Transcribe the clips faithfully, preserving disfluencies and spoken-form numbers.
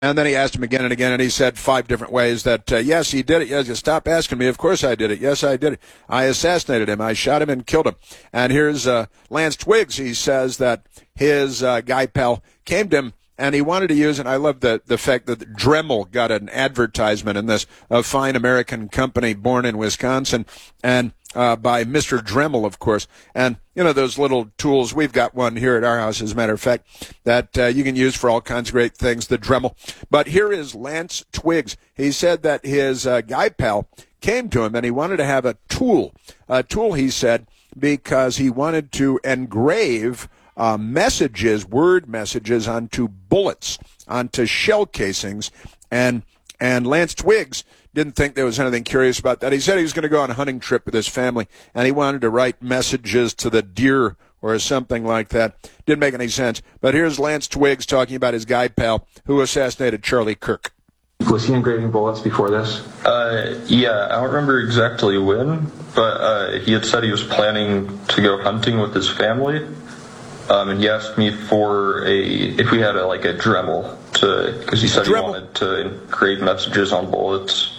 And then he asked him again and again, and he said five different ways that, uh, yes, he did it. Yes, stop asking me. Of course I did it. Yes, I did it. I assassinated him. I shot him and killed him. And here's uh, Lance Twiggs. He says that his uh, guy pal came to him, and he wanted to use, and I love the, the fact that Dremel got an advertisement in this, a fine American company born in Wisconsin, and uh, by Mister Dremel, of course. And, you know, those little tools, we've got one here at our house, as a matter of fact, that uh, you can use for all kinds of great things, the Dremel. But here is Lance Twiggs. He said that his uh, guy pal came to him, and he wanted to have a tool. A tool, he said, because he wanted to engrave Uh, messages, word messages onto bullets, onto shell casings, and and Lance Twiggs didn't think there was anything curious about that. He said he was going to go on a hunting trip with his family, and he wanted to write messages to the deer or something like that. Didn't make any sense. But here's Lance Twiggs talking about his guy pal who assassinated Charlie Kirk. Was he engraving bullets before this? Uh, yeah, I don't remember exactly when, but uh, he had said he was planning to go hunting with his family. Um, and he asked me for a, if we had a, like a Dremel, to, because he said he wanted to engrave messages on bullets.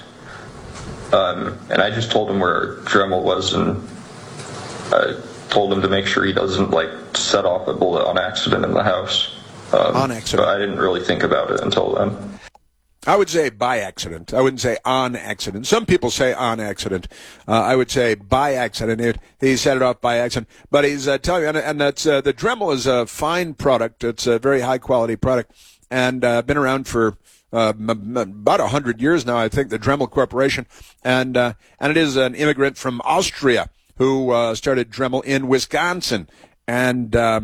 Um, and I just told him where Dremel was, and I told him to make sure he doesn't like set off a bullet on accident in the house. Um, on accident. But I didn't really think about it until then. I would say by accident. I wouldn't say on accident. Some people say on accident. Uh, I would say by accident. It, he set it off by accident. But he's uh, telling you, and, and that's uh, the Dremel is a fine product. It's a very high quality product, and uh, been around for uh, m- about a hundred years now. I think the Dremel Corporation, and uh, and it is an immigrant from Austria who uh, started Dremel in Wisconsin, and. Uh,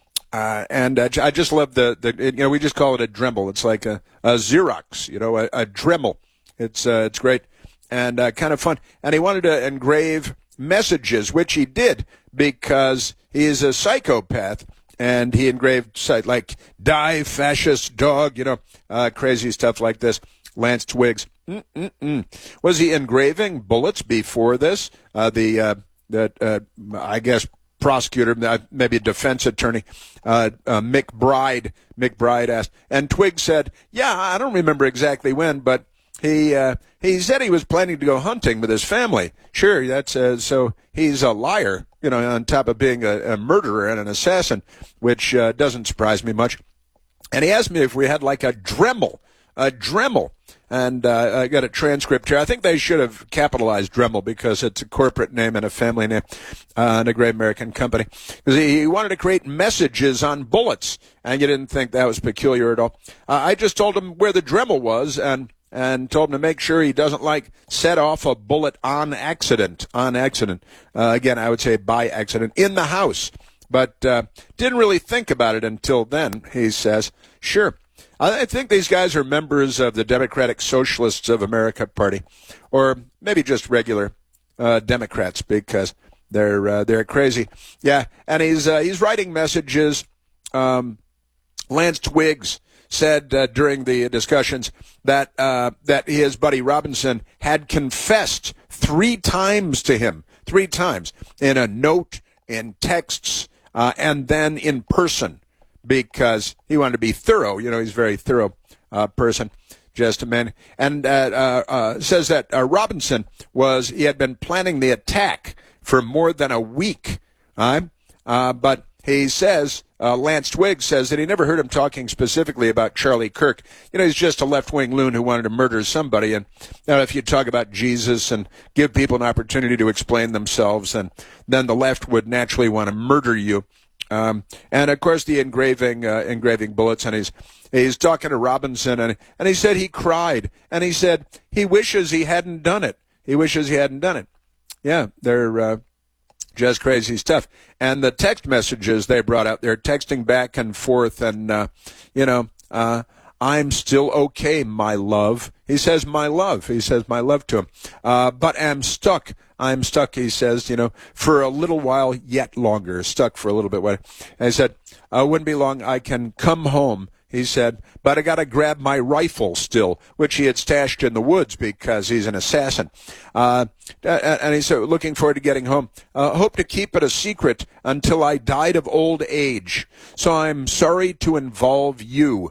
Uh, and uh, I just love the, the, you know, we just call it a Dremel. It's like a, a Xerox, you know, a, a Dremel. It's uh, it's great and uh, kind of fun. And he wanted to engrave messages, which he did because he is a psychopath. And he engraved like "Die fascist dog," you know, uh, crazy stuff like this. Lance Twiggs. Mm-mm-mm. Was he engraving bullets before this? Uh, the uh, that uh, I guess. prosecutor, maybe a defense attorney, uh, uh, Mick Bride. Mick Bride asked, and Twiggs said, "Yeah, I don't remember exactly when, but he uh, he said he was planning to go hunting with his family." Sure, that's uh, so he's a liar, you know, on top of being a, a murderer and an assassin, which uh, doesn't surprise me much. And he asked me if we had like a Dremel, a Dremel. And uh, I got a transcript here. I think they should have capitalized Dremel because it's a corporate name and a family name uh, and a great American company. Because he, he wanted to create messages on bullets, and you didn't think that was peculiar at all. Uh, I just told him where the Dremel was and and told him to make sure he doesn't, like, set off a bullet on accident. On accident. Uh, again, I would say by accident, in the house. But uh, didn't really think about it until then, he says. Sure. I think these guys are members of the Democratic Socialists of America Party, or maybe just regular uh, Democrats because they're uh, they're crazy. Yeah, and he's uh, he's writing messages. Um, Lance Twiggs said uh, during the discussions that uh, that his buddy Robinson had confessed three times to him, three times in a note, in texts, uh, and then in person. Because he wanted to be thorough. You know, he's a very thorough uh, person, just a man. And uh, uh, uh, says that uh, Robinson was, he had been planning the attack for more than a week. Uh, uh, but he says, uh, Lance Twiggs says that he never heard him talking specifically about Charlie Kirk. You know, he's just a left-wing loon who wanted to murder somebody. And you know, if you talk about Jesus and give people an opportunity to explain themselves, and then the left would naturally want to murder you. Um, and of course the engraving, uh, engraving bullets, and he's, he's talking to Robinson, and, and he said he cried, and he said he wishes he hadn't done it. He wishes he hadn't done it. Yeah, they're, uh, just crazy stuff. And the text messages they brought out, they're texting back and forth, and, uh, you know, uh, "I'm still okay, my love." He says, "my love." He says, "my love" to him. Uh, but am stuck. I'm stuck, he says, you know, for a little while yet longer. Stuck for a little bit. And he said, uh, "Wouldn't be long. I can come home," he said, "but I got to grab my rifle still," which he had stashed in the woods because he's an assassin. Uh, and he said, "Looking forward to getting home. Uh, hope to keep it a secret until I died of old age. So I'm sorry to involve you."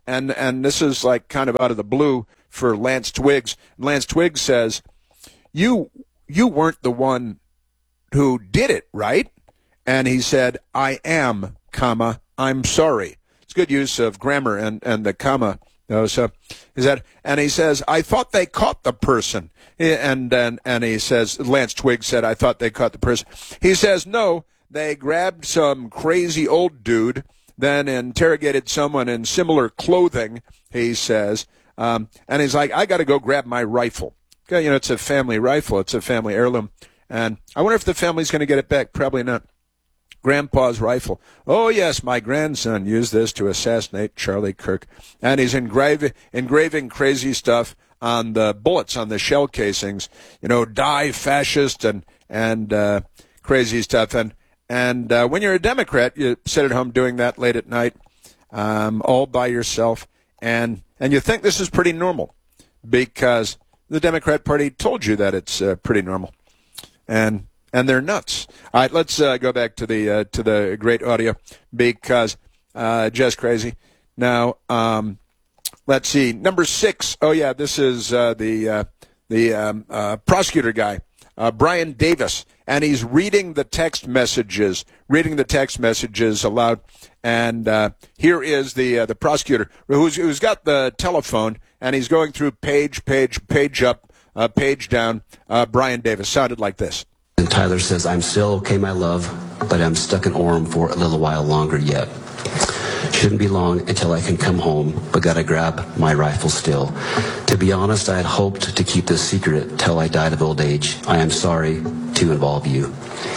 and and this is like kind of out of the blue for Lance Twiggs. Lance Twiggs says, "You you weren't the one who did it, right?" And he said, "I am, comma, I'm sorry." It's good use of grammar and, and the comma. You know, so is that, and he says, "I thought they caught the person." And, and, and he says, Lance Twiggs said, "I thought they caught the person." He says, "No, they grabbed some crazy old dude, then interrogated someone in similar clothing," he says. Um, and he's like, "I got to go grab my rifle." Okay, you know, it's a family rifle. It's a family heirloom. And I wonder if the family's going to get it back. Probably not. Grandpa's rifle. "Oh, yes, my grandson used this to assassinate Charlie Kirk." And he's engraving, engraving crazy stuff on the bullets, on the shell casings. You know, "Die fascist," and, and uh, crazy stuff. And, and uh, when you're a Democrat, you sit at home doing that late at night, um, all by yourself. And, and you think this is pretty normal because the Democrat Party told you that it's uh, pretty normal. And and they're nuts. All right, let's uh, go back to the uh, to the great audio because uh, just crazy. Now, um, let's see. Number six. Oh yeah, this is uh, the uh, the um, uh, prosecutor guy, uh, Brian Davis, and he's reading the text messages, reading the text messages aloud. And uh, here is the uh, the prosecutor who's who's got the telephone, and he's going through page, page, page up, uh, page down. Uh, Brian Davis sounded like this. And Tyler says, "I'm still okay, my love, but I'm stuck in Orem for a little while longer yet. Shouldn't be long until I can come home, but gotta grab my rifle still. To be honest, I had hoped to keep this secret till I died of old age. I am sorry to involve you."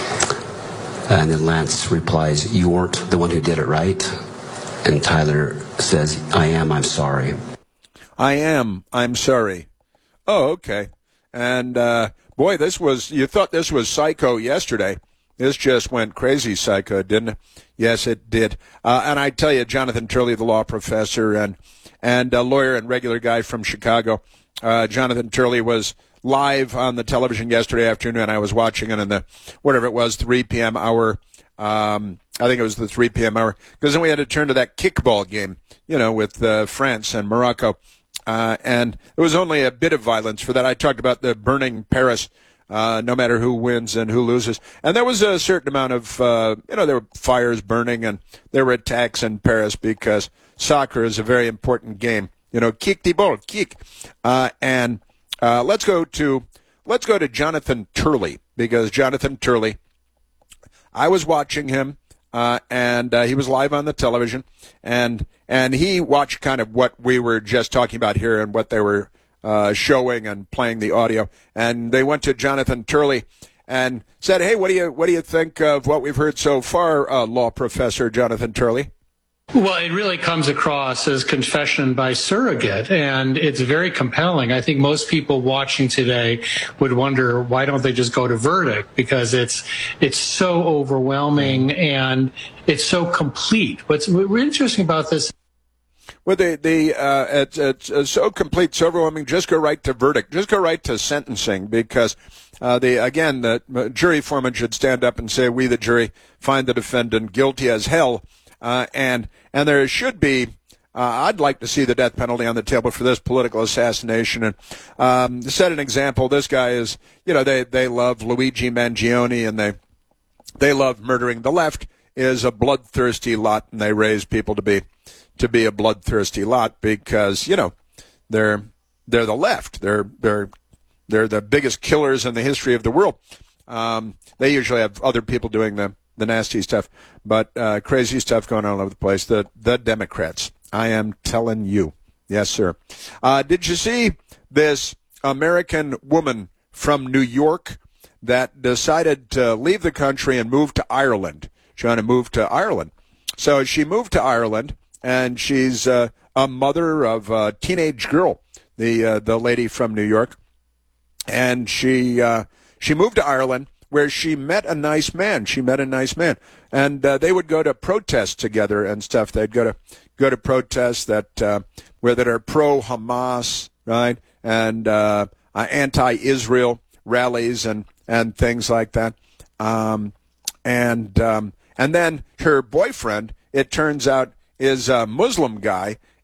And then Lance replies, "You weren't the one who did it, right?" And Tyler says, "I am, I'm sorry." I am, I'm sorry. Oh, okay. And, uh, boy, this was, you thought this was psycho yesterday. This just went crazy psycho, didn't it? Yes, it did. Uh, and I tell you, Jonathan Turley, the law professor and, and a lawyer and regular guy from Chicago, uh, Jonathan Turley was live on the television yesterday afternoon. I was watching it in the, whatever it was, three p.m. hour. Um, I think it was the three p.m. hour. Because then we had to turn to that kickball game, you know, with uh, France and Morocco. Uh, and there was only a bit of violence for that. I talked about the burning Paris, uh, no matter who wins and who loses. And there was a certain amount of, uh, you know, there were fires burning and there were attacks in Paris because soccer is a very important game. You know, kick the ball, kick. Uh, and uh, let's go to let's go to Jonathan Turley because Jonathan Turley, I was watching him. Uh, and uh, he was live on the television, and and he watched kind of what we were just talking about here and what they were uh, showing and playing the audio. And they went to Jonathan Turley and said, "Hey, what do you what do you think of what we've heard so far, uh, law professor Jonathan Turley?" Well, it really comes across as confession by surrogate, and it's very compelling. I think most people watching today would wonder, why don't they just go to verdict? Because it's it's so overwhelming and it's so complete. What's really interesting about this? Well, the the uh, it's, it's uh, so complete, so overwhelming. Just go right to verdict. Just go right to sentencing, because uh, the again the jury foreman should stand up and say, "We, the jury, find the defendant guilty as hell." Uh, and and there should be, uh, I'd like to see the death penalty on the table for this political assassination. And um, to set an example, this guy is, you know, they, they love Luigi Mangione and they they love murdering. The left is a bloodthirsty lot, and they raise people to be to be a bloodthirsty lot because, you know, they're they're the left. They're they're they're the biggest killers in the history of the world. Um, they usually have other people doing the the nasty stuff, but uh, crazy stuff going on all over the place. The the Democrats, I am telling you. Yes, sir. Uh, did you see this American woman from New York that decided to leave the country and move to Ireland? She wanted to move to Ireland. So she moved to Ireland, and she's uh, a mother of a teenage girl, the uh, the lady from New York. And she uh, she moved to Ireland, where she met a nice man. She met a nice man, and uh, they would go to protests together and stuff. They'd go to go to protests that uh, where that are pro Hamas, right, and uh, uh, anti-Israel rallies and and things like that. Um, and um, and then her boyfriend, it turns out, is a Muslim guy,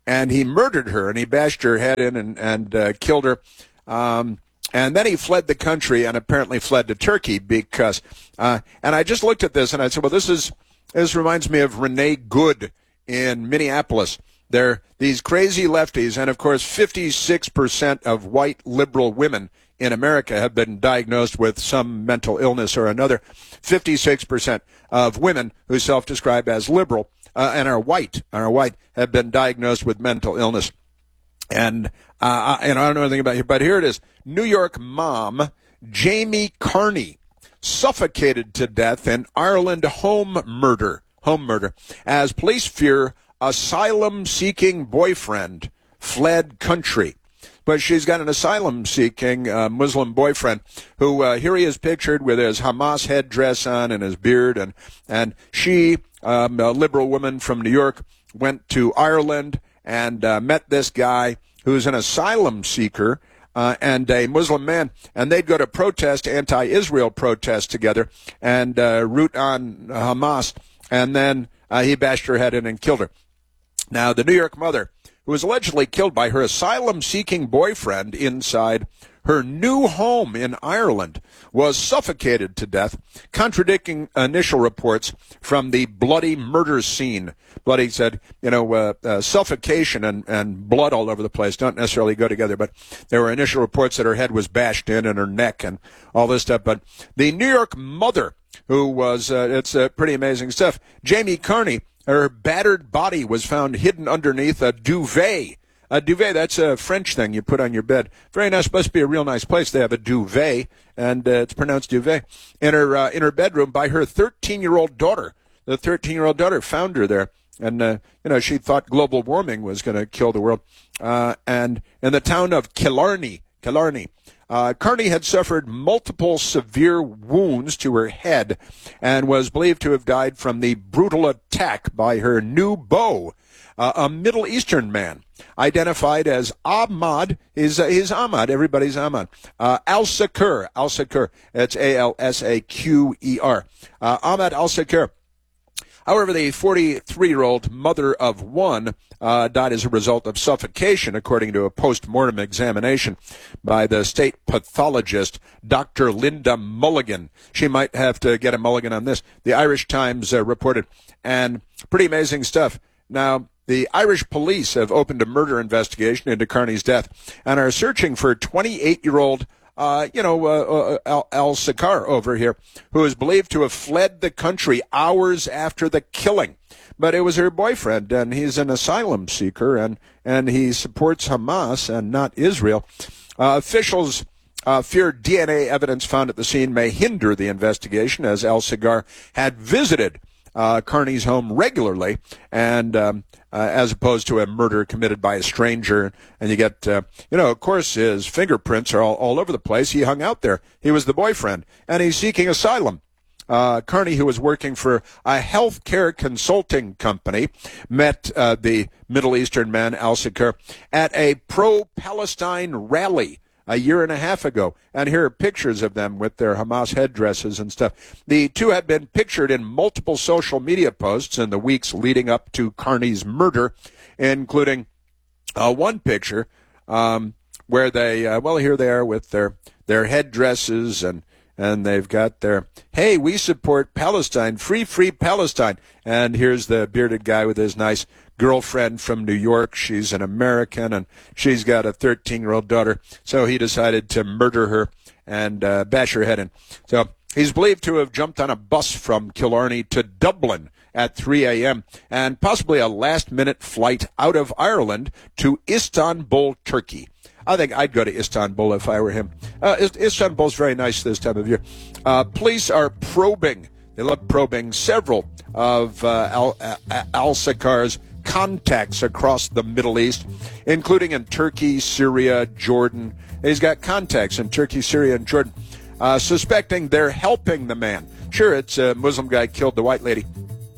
and he murdered her, and he bashed her head in and, and uh, killed her. Um, and then he fled the country and apparently fled to Turkey because, uh, and I just looked at this and I said, well, this is, this reminds me of Renee Good in Minneapolis. They're these crazy lefties, and of course, fifty-six percent of white liberal women in America have been diagnosed with some mental illness or another. fifty-six percent of women who self-describe as liberal uh, and are white, are white, have been diagnosed with mental illness. And, uh, and I don't know anything about it, but here it is. New York mom Jamie Carney suffocated to death in Ireland home murder, home murder, as police fear asylum-seeking boyfriend fled country. But she's got an asylum-seeking uh, Muslim boyfriend who, uh, here he is pictured with his Hamas headdress on and his beard, and, and she, um, a liberal woman from New York, went to Ireland and uh, met this guy who's an asylum seeker uh, and a Muslim man, and they'd go to protest, anti-Israel protests together, and uh, root on Hamas, and then uh, he bashed her head in and killed her. Now, the New York mother, who was allegedly killed by her asylum-seeking boyfriend inside her new home in Ireland, was suffocated to death, contradicting initial reports from the bloody murder scene. Bloody said, you know, uh, uh, suffocation and, and blood all over the place don't necessarily go together, but there were initial reports that her head was bashed in and her neck and all this stuff. But the New York mother, who was, uh, it's uh, pretty amazing stuff, Jamie Carney, her battered body was found hidden underneath a duvet. A duvet, that's a French thing you put on your bed. Very nice, must be a real nice place. They have a duvet, and uh, it's pronounced duvet. In her uh, in her bedroom by her thirteen-year-old daughter. The thirteen-year-old daughter found her there. And, uh, you know, she thought global warming was going to kill the world. Uh, and in the town of Killarney, Killarney, Uh, Carney had suffered multiple severe wounds to her head and was believed to have died from the brutal attack by her new beau, uh, a Middle Eastern man, identified as Ahmad. He's, uh, he's Ahmad. Everybody's Ahmad. Uh, al-Sakur. Al-Sakur. It's A L S A Q E R. Uh, Ahmad al-Sakur. However, the forty-three-year-old mother of one uh, died as a result of suffocation, according to a post-mortem examination by the state pathologist, Doctor Linda Mulligan. She might have to get a mulligan on this. The Irish Times uh, reported, and pretty amazing stuff. Now, the Irish police have opened a murder investigation into Carney's death and are searching for twenty-eight-year-old Uh, you know, uh, uh, al-Sakur over here, who is believed to have fled the country hours after the killing. But it was her boyfriend, and he's an asylum seeker, and, and he supports Hamas and not Israel. Uh, officials uh, fear D N A evidence found at the scene may hinder the investigation, as al-Sakur had visited uh, Carney's home regularly, and um, uh, as opposed to a murder committed by a stranger. And you get, uh, you know, of course, his fingerprints are all, all over the place. He hung out there. He was the boyfriend, and he's seeking asylum. Uh, Carney, who was working for a health care consulting company, met uh, the Middle Eastern man, al-Sakur, at a pro-Palestine rally a year and a half ago. And here are pictures of them with their Hamas headdresses and stuff. The two had been pictured in multiple social media posts in the weeks leading up to Carney's murder, including uh, one picture um, where they, uh, well, here they are with their, their headdresses, and and they've got their, hey, we support Palestine, free, free Palestine. And here's the bearded guy with his nice girlfriend from New York. She's an American, and she's got a thirteen-year-old daughter. So he decided to murder her and uh, bash her head in. So he's believed to have jumped on a bus from Killarney to Dublin at three a.m. and possibly a last-minute flight out of Ireland to Istanbul, Turkey. I think I'd go to Istanbul if I were him. Uh, Istanbul's very nice this time of year. Uh, police are probing, they love probing, several of uh, Al, uh, al-Sakur's contacts across the Middle East, including in Turkey, Syria, Jordan. He's got contacts in Turkey, Syria, and Jordan, uh, suspecting they're helping the man. Sure, it's a Muslim guy killed the white lady.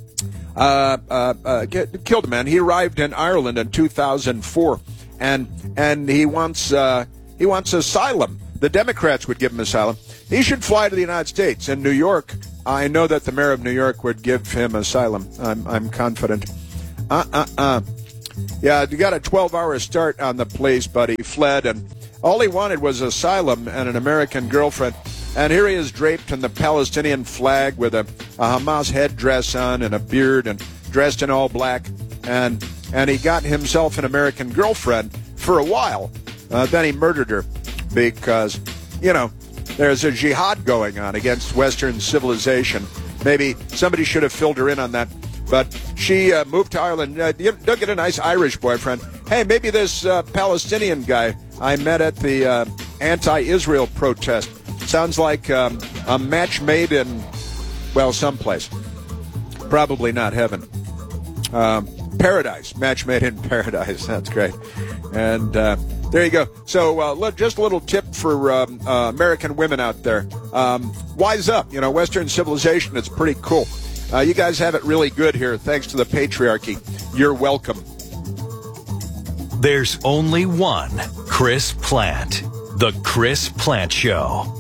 Uh, uh, uh, get, killed the man. He arrived in Ireland in two thousand four. And and he wants uh, he wants asylum. The Democrats would give him asylum. He should fly to the United States. In New York, I know that the mayor of New York would give him asylum. I'm I'm confident. Uh uh uh. Yeah, you got a twelve-hour start on the police, but he fled, and all he wanted was asylum and an American girlfriend. And here he is draped in the Palestinian flag with a, a Hamas headdress on and a beard and dressed in all black. And and he got himself an American girlfriend for a while. Uh, then he murdered her because, you know, there's a jihad going on against Western civilization. Maybe somebody should have filled her in on that. But she uh, moved to Ireland. Uh, you don't get a nice Irish boyfriend. Hey, maybe this uh, Palestinian guy I met at the uh, anti-Israel protest sounds like um, a match made in, well, someplace. Probably not heaven. Um, paradise. Match made in paradise. That's great. And uh, there you go. So uh, look, just a little tip for um, uh, American women out there. Um, wise up. You know, Western civilization is pretty cool. Uh, you guys have it really good here, thanks to the patriarchy. You're welcome. There's only one Chris Plante. The Chris Plante Show.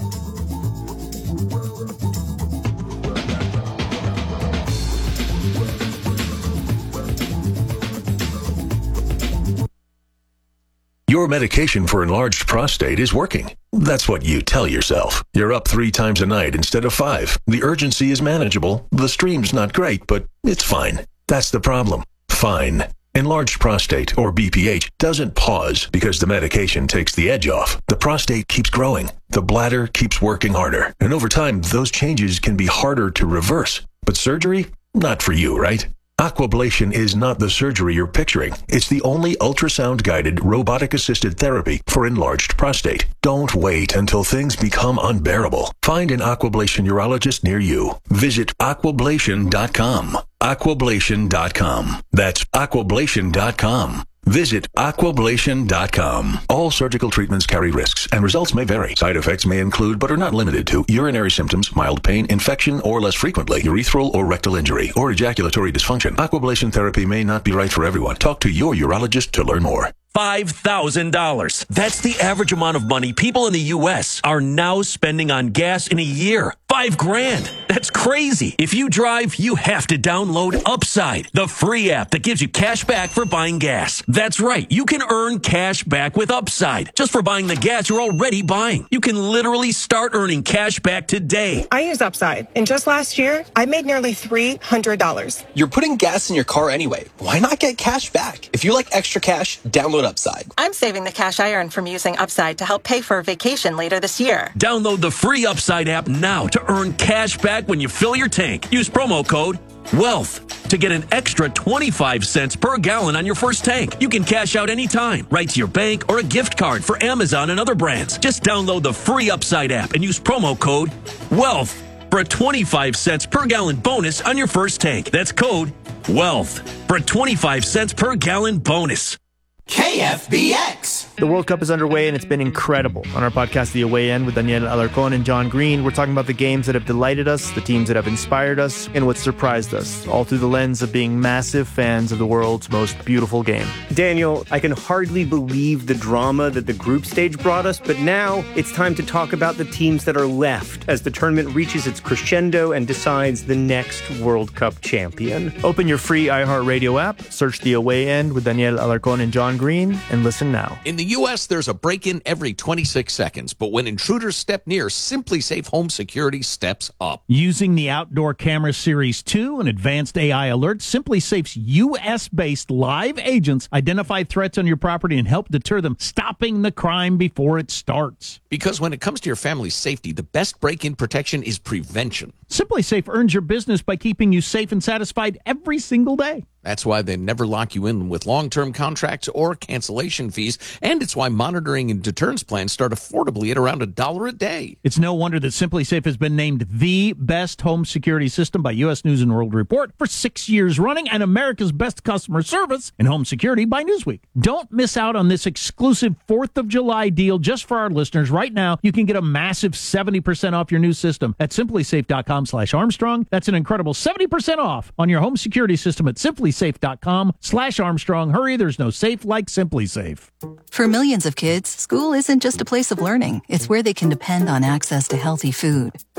Your medication for enlarged prostate is working. That's what you tell yourself. You're up three times a night instead of five. The urgency is manageable. The stream's not great, but it's fine. That's the problem. Fine. Enlarged prostate, or B P H, doesn't pause because the medication takes the edge off. The prostate keeps growing. The bladder keeps working harder. And over time, those changes can be harder to reverse. But surgery? Not for you, right? Aquablation is not the surgery you're picturing. It's the only ultrasound-guided, robotic-assisted therapy for enlarged prostate. Don't wait until things become unbearable. Find an Aquablation urologist near you. Visit aquablation dot com. aquablation dot com. That's aquablation dot com. Visit aquablation dot com. All surgical treatments carry risks, and results may vary. Side effects may include, but are not limited to, urinary symptoms, mild pain, infection, or less frequently, urethral or rectal injury, or ejaculatory dysfunction. Aquablation therapy may not be right for everyone. Talk to your urologist to learn more. five thousand dollars. That's the average amount of money people in the U S are now spending on gas in a year. Five grand. That's crazy. If you drive, you have to download Upside, the free app that gives you cash back for buying gas. That's right. You can earn cash back with Upside just for buying the gas you're already buying. You can literally start earning cash back today. I use Upside, and just last year, I made nearly three hundred dollars. You're putting gas in your car anyway. Why not get cash back? If you like extra cash, download Upside. I'm saving the cash I earned from using Upside to help pay for a vacation later this year. Download the free Upside app now to earn cash back when you fill your tank. Use promo code WEALTH to get an extra twenty-five cents per gallon on your first tank. You can cash out anytime, right to your bank or a gift card for Amazon and other brands. Just download the free Upside app and use promo code WEALTH for a twenty-five cents per gallon bonus on your first tank. That's code WEALTH for a twenty-five cents per gallon bonus. K F B X. The World Cup is underway, and it's been incredible. On our podcast, The Away End, with Daniel Alarcón and John Green, we're talking about the games that have delighted us, the teams that have inspired us, and what surprised us, all through the lens of being massive fans of the world's most beautiful game. Daniel, I can hardly believe the drama that the group stage brought us, but now it's time to talk about the teams that are left as the tournament reaches its crescendo and decides the next World Cup champion. Open your free iHeartRadio app, search The Away End with Daniel Alarcón and John Green, and listen now. In the U S, there's a break-in every twenty-six seconds, but when intruders step near, Simply Safe Home Security steps up. Using the Outdoor Camera Series two and advanced A I alerts, Simply Safe's U S-based live agents identify threats on your property and help deter them, stopping the crime before it starts. Because when it comes to your family's safety, the best break-in protection is prevention. Simply Safe earns your business by keeping you safe and satisfied every single day. That's why they never lock you in with long-term contracts or cancellation fees, and it's why monitoring and deterrence plans start affordably at around a dollar a day. It's no wonder that Simply Safe has been named the best home security system by U S News and World Report for six years running, and America's best customer service in home security by Newsweek. Don't miss out on this exclusive fourth of July deal just for our listeners. Right now, you can get a massive seventy percent off your new system at simply safe dot com slash Armstrong. That's an incredible seventy percent off on your home security system at simply safe dot com slash Armstrong. Hurry, there's no safe like Simply Safe. For millions of kids, school isn't just a place of learning. It's where they can depend on access to healthy food.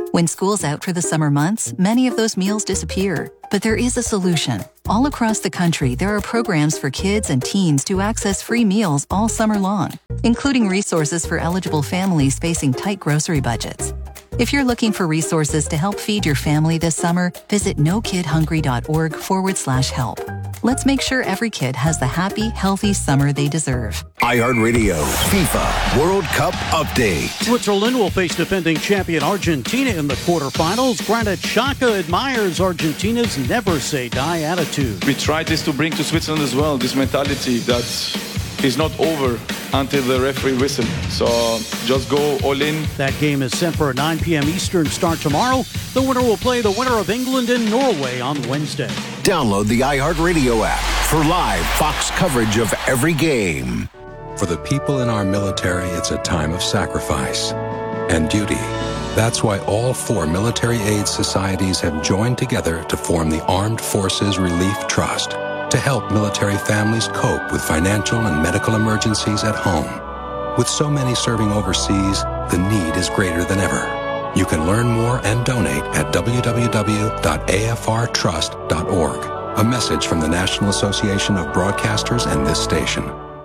When school's out for the summer months, many of those meals disappear. But there is a solution. All across the country, there are programs for kids and teens to access free meals all summer long, including resources for eligible families facing tight grocery budgets. If you're looking for resources to help feed your family this summer, visit nokidhungry.org forward slash help. Let's make sure every kid has the happy, healthy summer they deserve. iHeartRadio FIFA World Cup Update. Switzerland will face defending champion Argentina in the quarterfinals. Granit Xhaka admires Argentina's never-say-die attitude. We try this to bring to Switzerland as well, this mentality that is not over until the referee whistle. So just go all in. That game is set for a nine p.m. Eastern start tomorrow. The winner will play the winner of England and Norway on Wednesday. Download the iHeartRadio app for live Fox coverage of every game. For the people in our military, it's a time of sacrifice and duty. That's why all four military aid societies have joined together to form the Armed Forces Relief Trust to help military families cope with financial and medical emergencies at home. With so many serving overseas, the need is greater than ever. You can learn more and donate at w w w dot a f r trust dot org. A message from the National Association of Broadcasters and this station.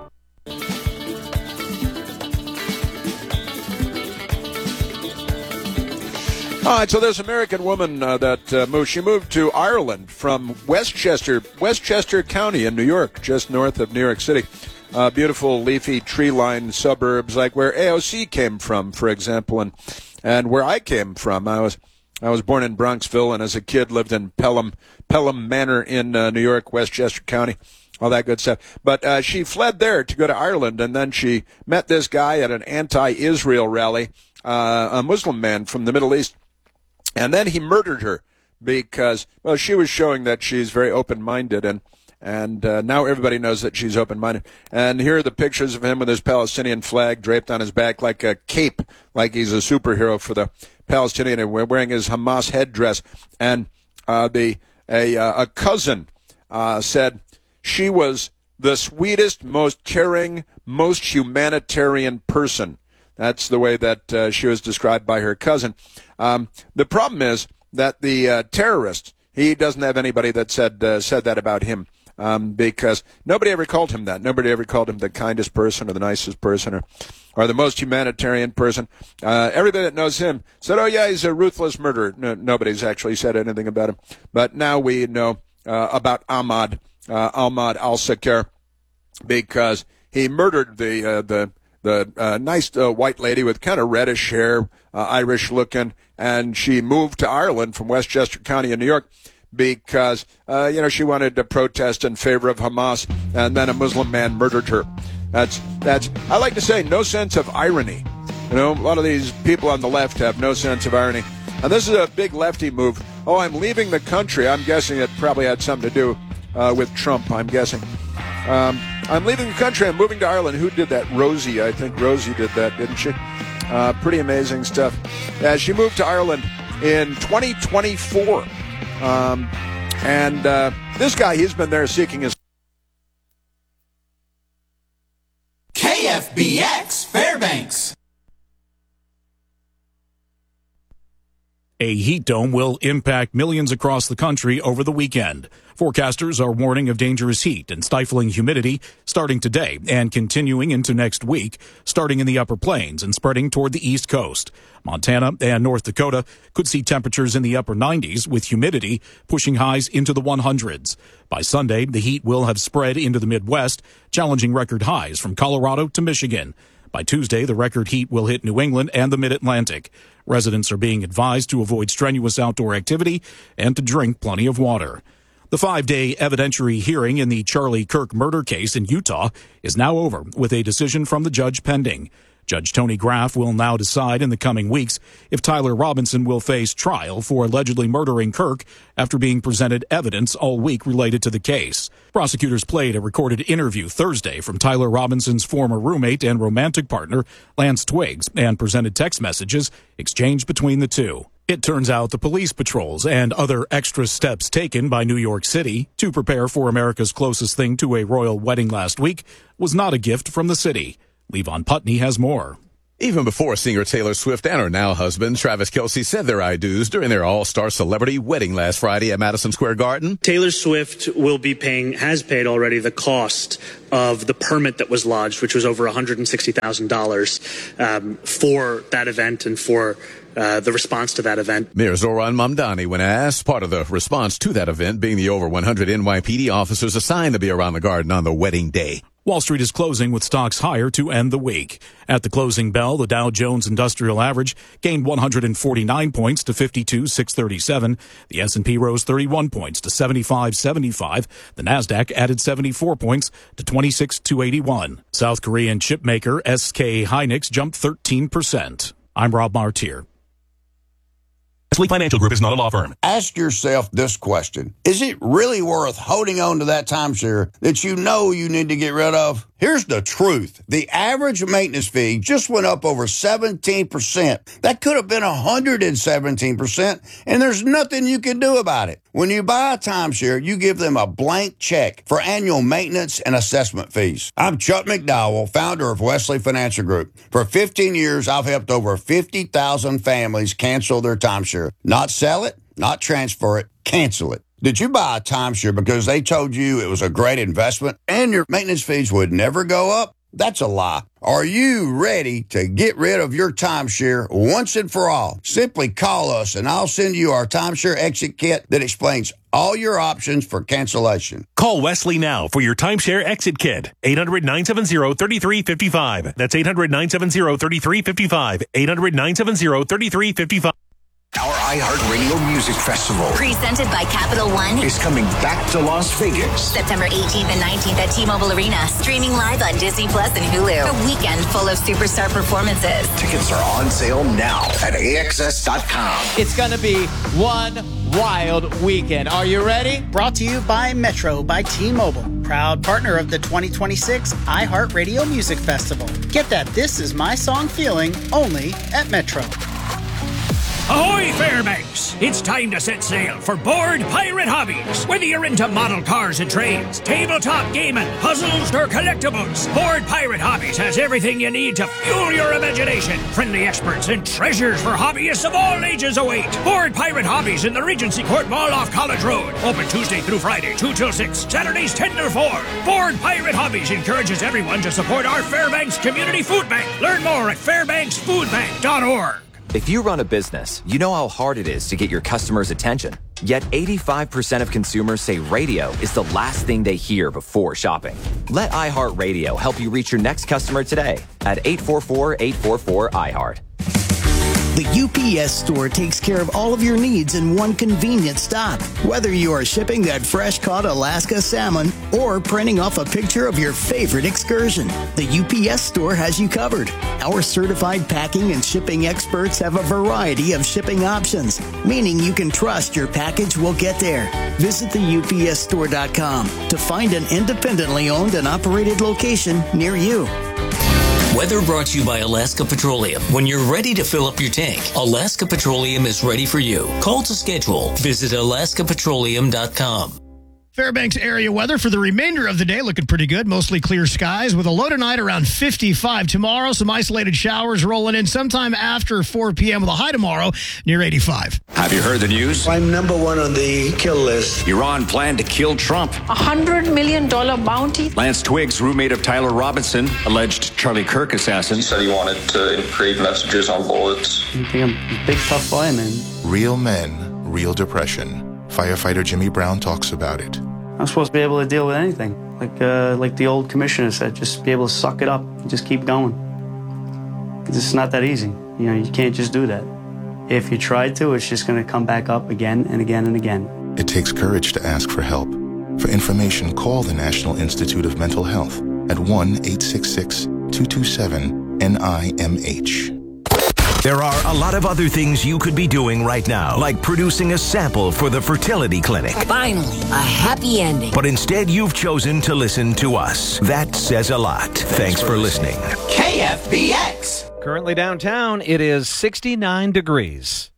All right, so this American woman uh, that uh, moved, she moved to Ireland from Westchester, Westchester County in New York, just north of New York City. Uh, beautiful, leafy, tree-lined suburbs, like where A O C came from, for example, and and where I came from. I was I was born in Bronxville, and as a kid lived in Pelham Pelham Manor in uh, New York, Westchester County, all that good stuff. But uh, she fled there to go to Ireland, and then she met this guy at an anti-Israel rally, uh, a Muslim man from the Middle East. And then he murdered her because, well, she was showing that she's very open-minded, and and uh, now everybody knows that she's open-minded. And here are the pictures of him with his Palestinian flag draped on his back like a cape, like he's a superhero for the Palestinian, and wearing his Hamas headdress. And uh, the a, uh, a cousin uh, said she was the sweetest, most caring, most humanitarian person. That's the way that uh, she was described by her cousin. Um, the problem is that the uh, terrorist, he doesn't have anybody that said uh, said that about him, um, because nobody ever called him that. Nobody ever called him the kindest person or the nicest person or, or the most humanitarian person. Uh, everybody that knows him said, oh, yeah, he's a ruthless murderer. No, nobody's actually said anything about him. But now we know uh, about Ahmad, uh, Ahmad al-Sakir, because he murdered the uh, the the uh, nice uh, white lady with kind of reddish hair, uh, Irish-looking, and she moved to Ireland from Westchester County in New York because, uh, you know, she wanted to protest in favor of Hamas, and then a Muslim man murdered her. That's, that's, I like to say, no sense of irony. You know, a lot of these people on the left have no sense of irony. And this is a big lefty move. Oh, I'm leaving the country. I'm guessing it probably had something to do uh, with Trump, I'm guessing. Um, I'm leaving the country. I'm moving to Ireland. Who did that? Rosie. I think Rosie did that, didn't she? Uh, pretty amazing stuff. Uh, she moved to Ireland in twenty twenty-four. Um, and uh, this guy, he's been there seeking his... K F B X Fairbanks. A heat dome will impact millions across the country over the weekend. Forecasters are warning of dangerous heat and stifling humidity starting today and continuing into next week, starting in the upper plains and spreading toward the east coast. Montana and North Dakota could see temperatures in the upper nineties with humidity pushing highs into the hundreds. By Sunday, the heat will have spread into the Midwest, challenging record highs from Colorado to Michigan. By Tuesday, the record heat will hit New England and the Mid-Atlantic. Residents are being advised to avoid strenuous outdoor activity and to drink plenty of water. The five-day evidentiary hearing in the Charlie Kirk murder case in Utah is now over, with a decision from the judge pending. Judge Tony Graff will now decide in the coming weeks if Tyler Robinson will face trial for allegedly murdering Kirk after being presented evidence all week related to the case. Prosecutors played a recorded interview Thursday from Tyler Robinson's former roommate and romantic partner, Lance Twiggs, and presented text messages exchanged between the two. It turns out the police patrols and other extra steps taken by New York City to prepare for America's closest thing to a royal wedding last week was not a gift from the city. Levon Putney has more. Even before singer Taylor Swift and her now husband, Travis Kelce, said their I-do's during their all-star celebrity wedding last Friday at Madison Square Garden. Taylor Swift will be paying, has paid already, the cost of the permit that was lodged, which was over one hundred sixty thousand dollars um, for that event and for Uh, the response to that event. Mayor Zoran Mamdani, when asked, part of the response to that event being the over one hundred N Y P D officers assigned to be around the garden on the wedding day. Wall Street is closing with stocks higher to end the week. At the closing bell, the Dow Jones Industrial Average gained one hundred forty-nine points to fifty-two thousand six hundred thirty-seven. The S and P rose thirty-one points to seventy-five seventy-five. The Nasdaq added seventy-four points to twenty-six thousand two hundred eighty-one. South Korean chipmaker S K Hynix jumped thirteen percent. I'm Rob Martier. Wesley Financial Group is not a law firm. Ask yourself this question. Is it really worth holding on to that timeshare that you know you need to get rid of? Here's the truth. The average maintenance fee just went up over seventeen percent. That could have been one hundred seventeen percent, and there's nothing you can do about it. When you buy a timeshare, you give them a blank check for annual maintenance and assessment fees. I'm Chuck McDowell, founder of Wesley Financial Group. For fifteen years, I've helped over fifty thousand families cancel their timeshare. Not sell it, not transfer it, cancel it. Did you buy a timeshare because they told you it was a great investment and your maintenance fees would never go up? That's a lie. Are you ready to get rid of your timeshare once and for all? Simply call us and I'll send you our timeshare exit kit that explains all your options for cancellation. Call Wesley now for your timeshare exit kit. eight hundred nine seven zero three three five five. That's eight hundred nine seven zero three three five five. eight hundred nine seven zero three three five five. Our iHeartRadio Music Festival presented by Capital One is coming back to Las Vegas. September eighteenth and nineteenth at T-Mobile Arena. Streaming live on Disney Plus and Hulu. A weekend full of superstar performances. Tickets are on sale now at A X S dot com. It's going to be one wild weekend. Are you ready? Brought to you by Metro by T-Mobile. Proud partner of the twenty twenty-six iHeartRadio Music Festival. Get that This Is My Song feeling only at Metro. Ahoy, Fairbanks! It's time to set sail for Board Pirate Hobbies. Whether you're into model cars and trains, tabletop gaming, puzzles, or collectibles, Board Pirate Hobbies has everything you need to fuel your imagination. Friendly experts and treasures for hobbyists of all ages await. Board Pirate Hobbies in the Regency Court Mall off College Road. Open Tuesday through Friday, two till six. Saturdays, ten till four. Board Pirate Hobbies encourages everyone to support our Fairbanks Community Food Bank. Learn more at fairbanks food bank dot org. If you run a business, you know how hard it is to get your customers' attention. Yet eighty-five percent of consumers say radio is the last thing they hear before shopping. Let iHeartRadio help you reach your next customer today at eight four four, eight four four, I heart. The U P S store takes care of all of your needs in one convenient stop. Whether you are shipping that fresh-caught Alaska salmon or printing off a picture of your favorite excursion, the U P S store has you covered. Our certified packing and shipping experts have a variety of shipping options, meaning you can trust your package will get there. Visit the U P S store dot com to find an independently owned and operated location near you. Weather brought to you by Alaska Petroleum. When you're ready to fill up your tank, Alaska Petroleum is ready for you. Call to schedule. Visit alaska petroleum dot com. Fairbanks area weather for the remainder of the day looking pretty good. Mostly clear skies with a low tonight around fifty-five. Tomorrow, some isolated showers rolling in sometime after four p.m. with a high tomorrow near eighty-five. Have you heard the news? I'm number one on the kill list. Iran planned to kill Trump. A hundred million dollar bounty. Lance Twiggs, roommate of Tyler Robinson, alleged Charlie Kirk assassin. He said he wanted to engrave messages on bullets. I think I'm a big tough boy, man. Real men, real depression. Firefighter Jimmy Brown talks about it. I'm supposed to be able to deal with anything. Like uh, like the old commissioner said, just be able to suck it up and just keep going. It's just not that easy. You know, you can't just do that. If you try to, it's just going to come back up again and again and again. It takes courage to ask for help. For information, call the National Institute of Mental Health at one eight six six, two two seven, N I M H. There are a lot of other things you could be doing right now, like producing a sample for the fertility clinic. Finally, a happy ending. But instead, you've chosen to listen to us. That says a lot. Thanks, Thanks for, for listening. K F B X. Currently downtown, it is sixty-nine degrees.